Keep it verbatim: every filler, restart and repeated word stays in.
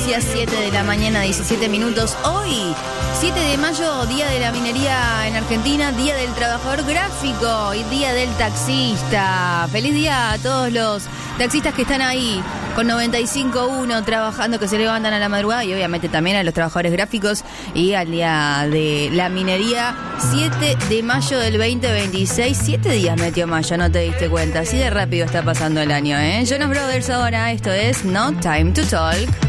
noticias, siete de la mañana, diecisiete minutos. Hoy, siete de mayo, Día de la Minería en Argentina, Día del Trabajador Gráfico y Día del Taxista. Feliz día a todos los taxistas que están ahí con noventa y cinco punto uno trabajando, que se levantan a la madrugada, y obviamente también a los trabajadores gráficos y al Día de la Minería, siete de mayo del veinte veintiséis. Siete días metió mayo, no te diste cuenta. Así de rápido está pasando el año, ¿eh? Jonas Brothers ahora, esto es No Time to Talk.